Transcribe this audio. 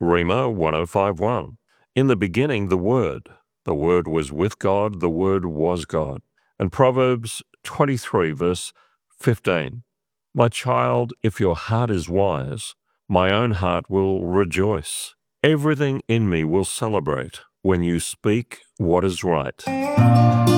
Rima 1051. In the beginning, the Word. The Word was with God, the Word was God. And Proverbs 23, verse 15. My child, if your heart is wise, my own heart will rejoice. Everything in me will celebrate when you speak what is right.